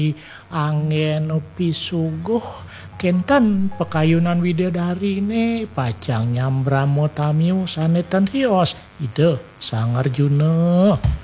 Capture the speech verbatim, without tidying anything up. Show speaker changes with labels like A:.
A: Angin nepi suguh kentan pakayunan widadari ne pacang nyambram tamiu sanetan hios ide sang Arjuna.